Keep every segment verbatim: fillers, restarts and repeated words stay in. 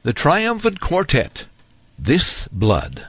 The Triumphant Quartet, This Blood.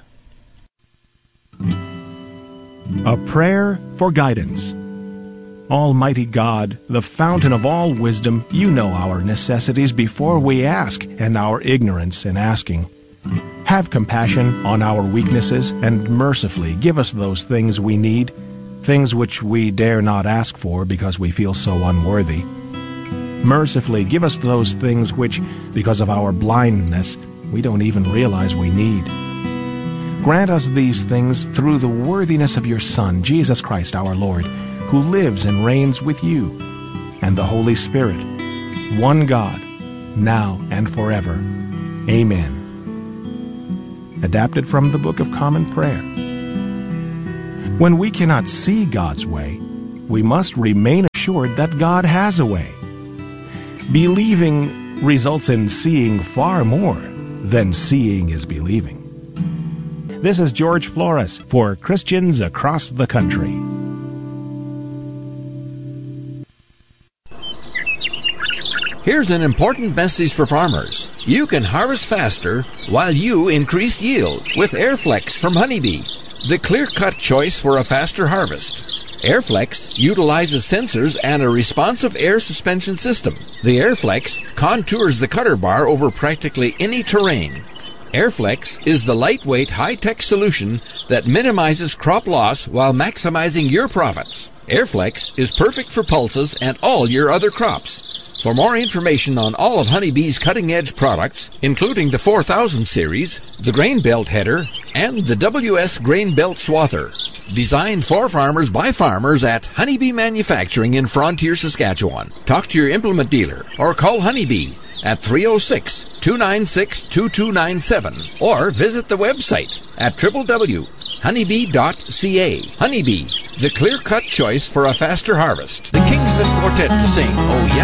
A prayer for guidance. Almighty God, the fountain of all wisdom, you know our necessities before we ask, and our ignorance in asking. Have compassion on our weaknesses, and mercifully give us those things we need, things which we dare not ask for because we feel so unworthy. Mercifully give us those things which, because of our blindness, we don't even realize we need. Grant us these things through the worthiness of your Son, Jesus Christ our Lord, who lives and reigns with you, and the Holy Spirit, one God, now and forever. Amen. Adapted from the Book of Common Prayer. When we cannot see God's way, we must remain assured that God has a way. Believing results in seeing far more than seeing is believing. This is George Flores for Christians Across the Country. Here's an important message for farmers. You can harvest faster while you increase yield with Airflex from Honeybee, the clear-cut choice for a faster harvest. Airflex utilizes sensors and a responsive air suspension system. The Airflex contours the cutter bar over practically any terrain. Airflex is the lightweight, high-tech solution that minimizes crop loss while maximizing your profits. Airflex is perfect for pulses and all your other crops. For more information on all of Honeybee's cutting-edge products, including the four thousand series, the Grain Belt Header, and the W S Grain Belt Swather, designed for farmers by farmers at Honeybee Manufacturing in Frontier, Saskatchewan. Talk to your implement dealer or call Honeybee at three oh six, two nine six, two two nine seven or visit the website at w w w dot honeybee dot c a. Honeybee, the clear-cut choice for a faster harvest. The Kingsmen Quartet to sing, Oh Yeah.